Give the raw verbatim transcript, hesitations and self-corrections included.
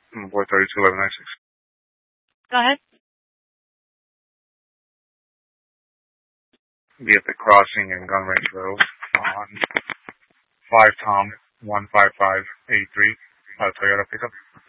four thirty-two eleven ninety-six. Go ahead. Be at the crossing in Gun Range Road on five Tom one five five eight three, uh, Toyota pickup.